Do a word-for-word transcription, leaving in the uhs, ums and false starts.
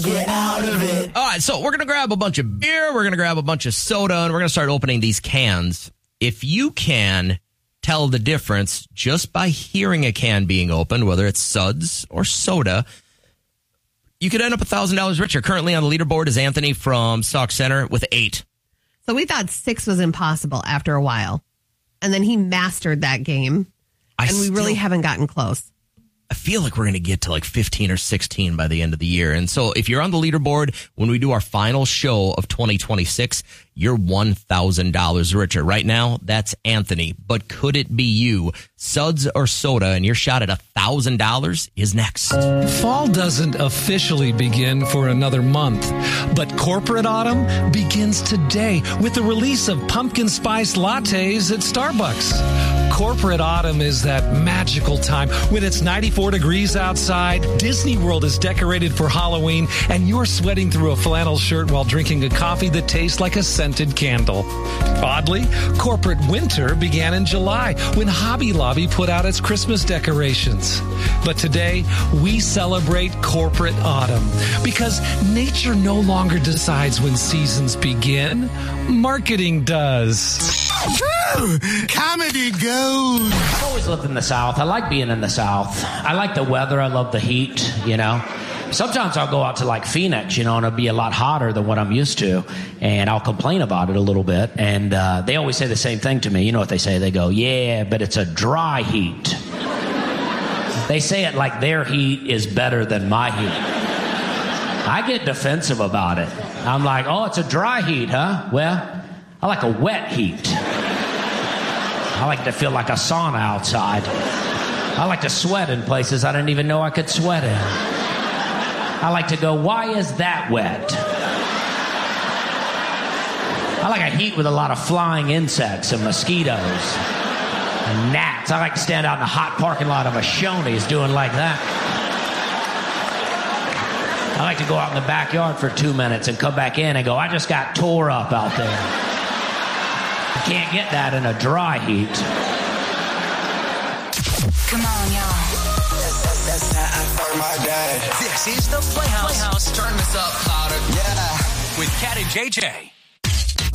Get out of it. All right, so we're going to grab a bunch of beer, we're going to grab a bunch of soda, and we're going to start opening these cans. If you can tell the difference just by hearing a can being opened, whether it's suds or soda, you could end up one thousand dollars richer. Currently on the leaderboard is Anthony from Sauk Center with eight. So we thought six was impossible after a while. And then he mastered that game. I and we still- really haven't gotten close. I feel like we're going to get to like fifteen or sixteen by the end of the year. And so if you're on the leaderboard, when we do our final show of twenty twenty-six, you're one thousand dollars richer. Right now, that's Anthony. But could it be you? Suds or soda, and your shot at one thousand dollars is next. Fall doesn't officially begin for another month, but corporate autumn begins today with the release of pumpkin spice lattes at Starbucks. Corporate autumn is that magical time when it's ninety-four degrees outside, Disney World is decorated for Halloween, and you're sweating through a flannel shirt while drinking a coffee that tastes like a scented candle. Oddly, corporate winter began in July when Hobby Lobby put out its Christmas decorations. But today, we celebrate corporate autumn because nature no longer decides when seasons begin. Marketing does. Comedy goes. I've always lived in the South. I like being in the South. I like the weather. I love the heat, you know. Sometimes I'll go out to like Phoenix, you know, and it'll be a lot hotter than what I'm used to. And I'll complain about it a little bit. And uh, they always say the same thing to me. You know what they say? They go, yeah, but it's a dry heat. They say it like their heat is better than my heat. I get defensive about it. I'm like, oh, it's a dry heat, huh? Well, I like a wet heat. I like to feel like a sauna outside. I like to sweat in places I didn't even know I could sweat in. I like to go, why is that wet? I like a heat with a lot of flying insects and mosquitoes and gnats. I like to stand out in the hot parking lot of a Shoney's doing like that. I like to go out in the backyard for two minutes and come back in and go, I just got tore up out there. You can't get that in a dry heat. Come on, y'all. That's, that's, that's that for my dad. This is the Playhouse. Playhouse, turn this up louder. Yeah. With Cat and J J.